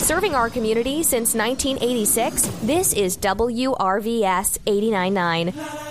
Serving our community since 1986, this is WRVS 89.9.